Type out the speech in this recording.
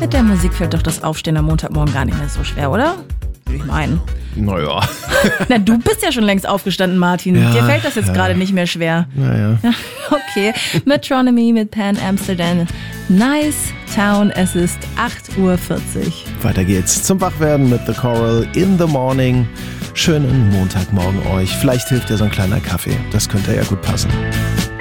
mit der Musik fällt doch das Aufstehen am Montagmorgen gar nicht mehr so schwer, oder? Würde ich meinen. Naja. Na, du bist ja schon längst aufgestanden, Martin. Ja, Dir fällt das jetzt gerade nicht mehr schwer. Naja. Okay, Metronomy mit Pan Amsterdam. Nice Town, es ist 8:40 Uhr. Weiter geht's zum Wachwerden mit The Coral in the Morning. Schönen Montagmorgen euch. Vielleicht hilft ja so ein kleiner Kaffee. Das könnte ja gut passen.